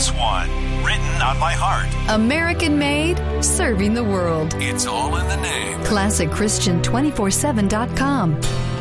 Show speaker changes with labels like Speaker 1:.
Speaker 1: Plus One. Written on my heart.
Speaker 2: American made, serving the world.
Speaker 1: It's all in the name.
Speaker 2: ClassicChristian247.com.